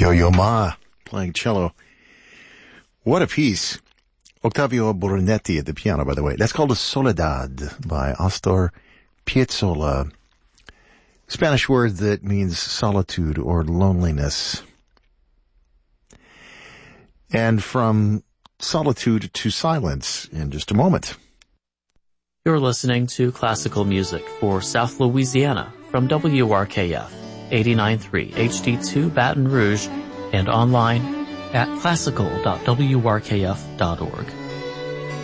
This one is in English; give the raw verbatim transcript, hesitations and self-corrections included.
Yo-Yo Ma playing cello. What a piece. Octavio Brunetti at the piano, by the way. That's called a Soledad by Astor Piazzolla. Spanish word that means solitude or loneliness. And from solitude to silence in just a moment. You're listening to classical music for South Louisiana from W R K F eighty-nine point three H D two Baton Rouge and online at classical dot w r k f dot org.